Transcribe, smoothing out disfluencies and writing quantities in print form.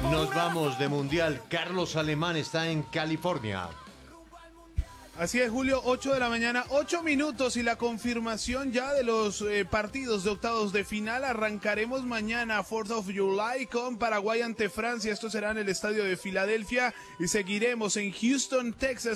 Nos vamos de mundial. Carlos Alemán está en California. Así es, Julio, 8 de la mañana, 8 minutos y la confirmación ya de los partidos de octavos de final. Arrancaremos mañana, 4th of July, con Paraguay ante Francia. Esto será en el estadio de Filadelfia y seguiremos en Houston, Texas,